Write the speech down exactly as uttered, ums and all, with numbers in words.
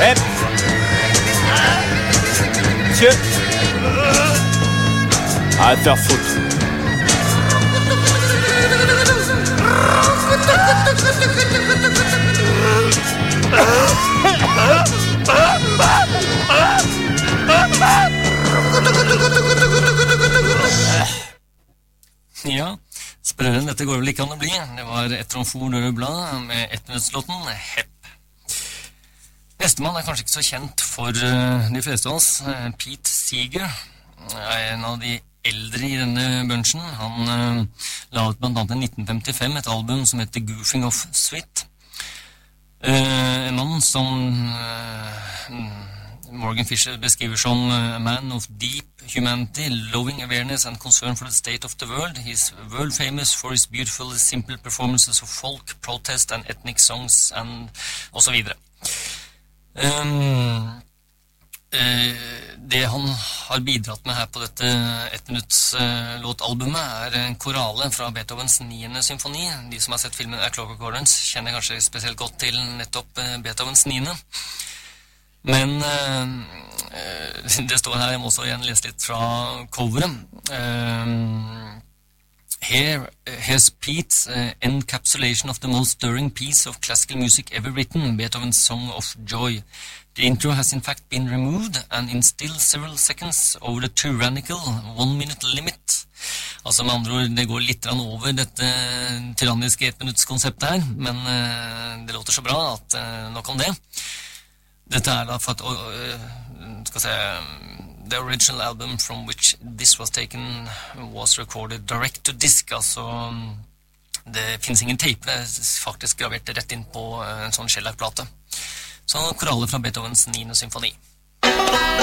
Pep. Monsieur. Arrête de faire foutre. Ja, sprøren, dette går vel ikke an å bli. Det var etter om for Røde Blad med ettminuttslåten Hepp. Nestemann er kanskje ikke så kjent for uh, de fleste av oss. Uh, Pete Seeger er en av de eldre i denne bunchen. Han uh, la ut blant annet i nitten femtifem et album som heter Goofing Off Sweet. Uh, en mann som uh, Morgan Fisher beskriver som a man of deep humanity, loving awareness and concern for the state of the world. He's world famous for his beautiful, simple performances of folk, protest and ethnic songs, and og så videre. Um, uh, det han har bidratt med her på dette ettminutts uh, låtalbumet er en korale fra Beethovens niende symfoni. De som har sett filmen A Clockwork Orange kjenner kanskje spesielt godt til nettopp uh, Beethovens niende. Men uh, det står her, jeg må også igjen lese litt fra coveret. Uh, here, here's Pete's uh, encapsulation of the most stirring piece of classical music ever written, Beethoven's Song of Joy. The intro has in fact been removed and in still several seconds over the tyrannical one-minute limit. Altså med andre ord, det går litt over dette tyranniske ettminuttskonseptet her, men uh, det låter så bra at uh, nok om det. Dette er da for at, uh, skal se, the original album from which this was taken was recorded direct to disc, altså det finnes ingen tape, det er faktisk gravert rett inn på en sånn shellac-plate. Så koraller fra Beethovens niende symfoni.